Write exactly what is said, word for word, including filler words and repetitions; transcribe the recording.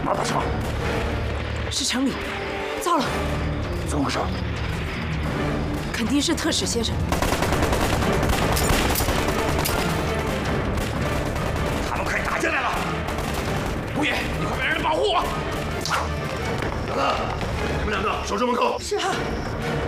马大城。 是城里，糟了！ 怎么回事？ 肯定是特使先生。 他们快打进来了！五爷，你快派人保护我！大哥，你们两个守住门口。 是。